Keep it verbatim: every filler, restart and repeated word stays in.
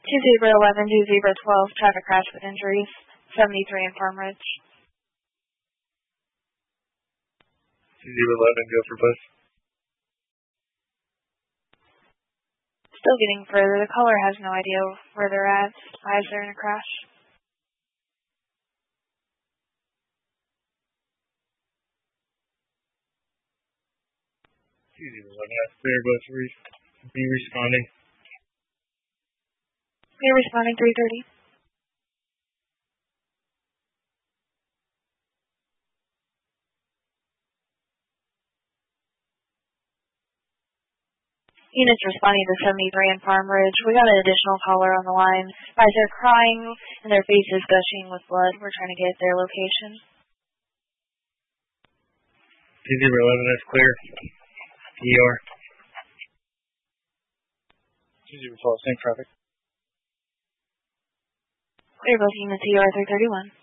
two zero eleven, two zero twelve, traffic crash with injuries, seventy-three in Farm Ridge. two zero eleven, go for bus. Still getting further. The caller has no idea where they're at. Why is there in a crash? two zero eleven, that's clear, bus. Be responding. Be responding three thirty. Units responding to seventy-three in Farm Ridge. We got an additional caller on the line. Guys, they're crying and their faces gushing with blood. We're trying to get their location. two zero eleven, that's clear. E R. two zero twelve, same traffic. Clear both units, E R three thirty-one.